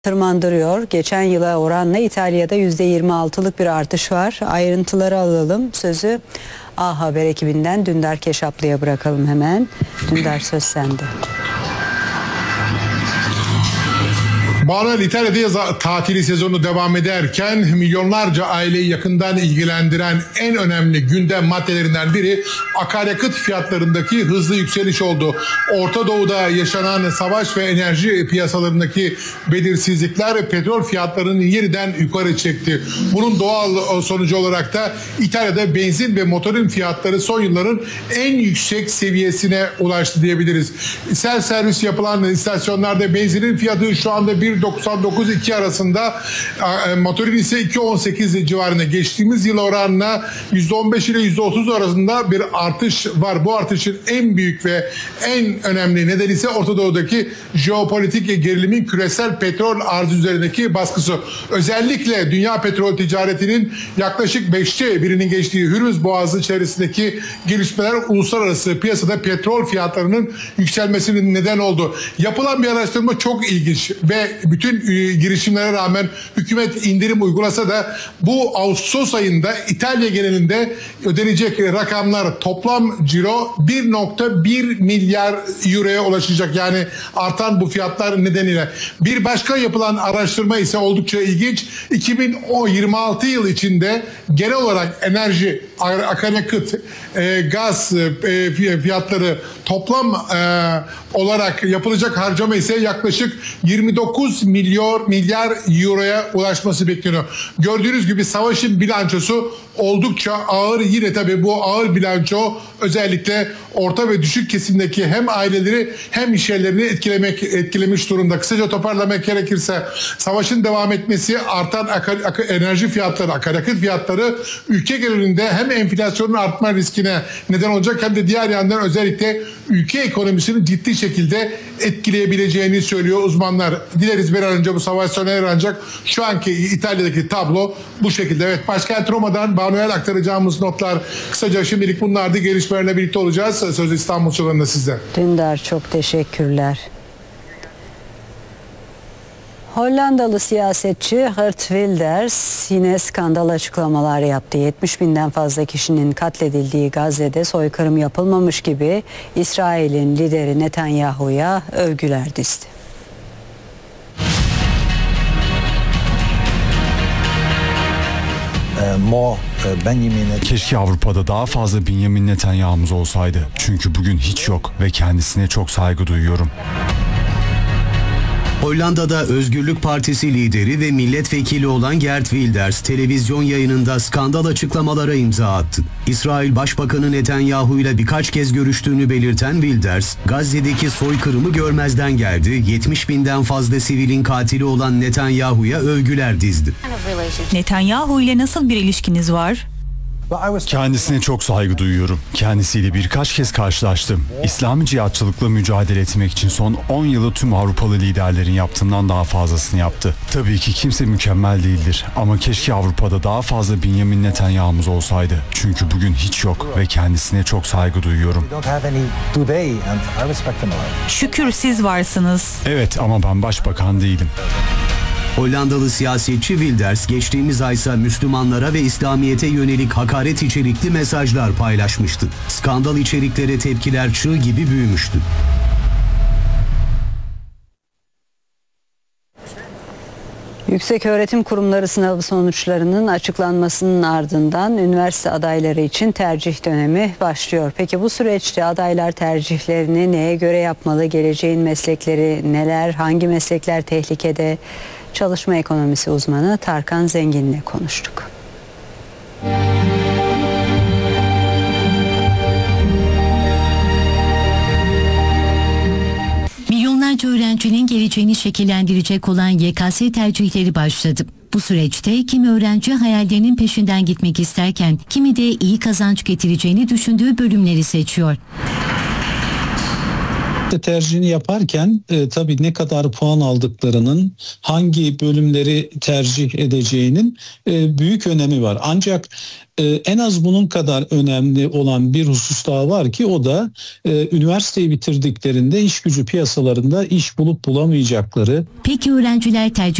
tırmandırıyor. Geçen yıla oranla İtalya'da %26'lık bir artış var. Ayrıntıları alalım. Sözü A Haber ekibinden Dündar Keşaplı'ya bırakalım hemen. Dündar, söz sende. Manuel, İtalya'da yaz tatili sezonu devam ederken milyonlarca aileyi yakından ilgilendiren en önemli gündem maddelerinden biri akaryakıt fiyatlarındaki hızlı yükseliş oldu. Orta Doğu'da yaşanan savaş ve enerji piyasalarındaki belirsizlikler petrol fiyatlarını yeniden yukarı çekti. Bunun doğal sonucu olarak da İtalya'da benzin ve motorin fiyatları son yılların en yüksek seviyesine ulaştı diyebiliriz. Self servis yapılan istasyonlarda benzinin fiyatı şu anda 1.99-2 arasında, motorin ise 2.18 civarında. Geçtiğimiz yıl oranla %15 ile %30 arasında bir artış var. Bu artışın en büyük ve en önemli nedeni ise Orta Doğu'daki jeopolitik gerilimin küresel petrol arzı üzerindeki baskısı. Özellikle dünya petrol ticaretinin yaklaşık 5'te birinin geçtiği Hürmüz Boğazı çevresindeki gelişmeler uluslararası piyasada petrol fiyatlarının yükselmesinin neden oldu. Yapılan bir araştırma çok ilginç ve bütün girişimlere rağmen hükümet indirim uygulasa da bu Ağustos ayında İtalya genelinde ödenecek rakamlar, toplam ciro 1.1 milyar euroya ulaşacak. Yani artan bu fiyatlar nedeniyle. Bir başka yapılan araştırma ise oldukça ilginç. 2026 yıl içinde genel olarak enerji, akaryakıt, gaz fiyatları toplam olarak yapılacak harcama ise yaklaşık 29 milyar euroya ulaşması bekleniyor. Gördüğünüz gibi savaşın bilançosu oldukça ağır. Yine tabii bu ağır bilanço özellikle orta ve düşük kesimdeki hem aileleri hem işyerlerini etkilemiş durumda. Kısaca toparlamak gerekirse savaşın devam etmesi, artan enerji fiyatları, akaryakıt fiyatları ülke genelinde hem enflasyonun artma riskine neden olacak hem de diğer yandan özellikle ülke ekonomisini ciddi şekilde etkileyebileceğini söylüyor uzmanlar. Dileriz bir an önce bu savaş sona erer, ancak şu anki İtalya'daki tablo bu şekilde. Evet, başkent Roma'dan Manuel aktaracağımız notlar kısaca şimdilik bunlardı. Gelişmelerle birlikte olacağız. Söz İstanbul Çulan'da sizde. Dündar, çok teşekkürler. Hollandalı siyasetçi Geert Wilders yine skandal açıklamalar yaptı. 70 binden fazla kişinin katledildiği Gazze'de soykırım yapılmamış gibi İsrail'in lideri Netanyahu'ya övgüler dizdi. Keşke Avrupa'da daha fazla Benjamin Netanyahu'muz olsaydı. Çünkü bugün hiç yok ve kendisine çok saygı duyuyorum. Hollanda'da Özgürlük Partisi lideri ve milletvekili olan Geert Wilders televizyon yayınında skandal açıklamalara imza attı. İsrail Başbakanı Netanyahu ile birkaç kez görüştüğünü belirten Wilders, Gazze'deki soykırımı görmezden geldi, 70 binden fazla sivilin katili olan Netanyahu'ya övgüler dizdi. Netanyahu ile nasıl bir ilişkiniz var? Kendisine çok saygı duyuyorum. Kendisiyle birkaç kez karşılaştım. İslami cihatçılıkla mücadele etmek için son 10 yılı tüm Avrupalı liderlerin yaptığından daha fazlasını yaptı. Tabii ki kimse mükemmel değildir ama keşke Avrupa'da daha fazla Benjamin Netanyahu'muz olsaydı. Çünkü bugün hiç yok ve kendisine çok saygı duyuyorum. Şükür siz varsınız. Evet, ama ben başbakan değilim. Hollandalı siyasetçi Wilders geçtiğimiz aysa Müslümanlara ve İslamiyet'e yönelik hakaret içerikli mesajlar paylaşmıştı. Skandal içeriklere tepkiler çığ gibi büyümüştü. Yükseköğretim Kurumları sınavı sonuçlarının açıklanmasının ardından üniversite adayları için tercih dönemi başlıyor. Peki bu süreçte adaylar tercihlerini neye göre yapmalı? Geleceğin meslekleri neler? Hangi meslekler tehlikede? Çalışma ekonomisi uzmanı Tarkan Zengin'le konuştuk. Milyonlarca öğrencinin geleceğini şekillendirecek olan YKS tercihleri başladı. Bu süreçte kimi öğrenci hayallerinin peşinden gitmek isterken kimi de iyi kazanç getireceğini düşündüğü bölümleri seçiyor. Tercihini yaparken tabii ne kadar puan aldıklarının, hangi bölümleri tercih edeceğinin büyük önemi var. Ancak en az bunun kadar önemli olan bir husus daha var ki o da üniversiteyi bitirdiklerinde iş gücü piyasalarında iş bulup bulamayacakları. Peki öğrenciler tercih